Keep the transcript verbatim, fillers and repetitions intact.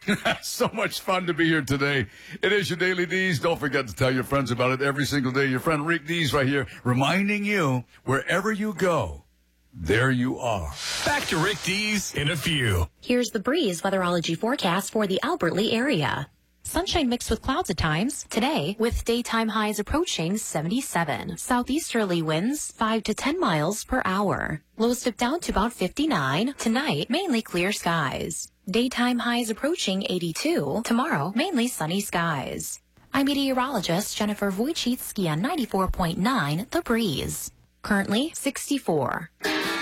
So much fun to be here today. It is your Daily D's. Don't forget to tell your friends about it every single day. Your friend Rick D's right here reminding you, wherever you go, there you are. Back to Rick D's in a few. Here's the Breeze weatherology forecast for the Albert Lee area. Sunshine mixed with clouds at times today, with daytime highs approaching seventy-seven. Southeasterly winds five to ten miles per hour. Lows dip down to about fifty-nine. Tonight, mainly clear skies. Daytime highs approaching eighty-two. Tomorrow, mainly sunny skies. I'm meteorologist Jennifer Wojcicki on ninety-four point nine The Breeze. Currently sixty-four.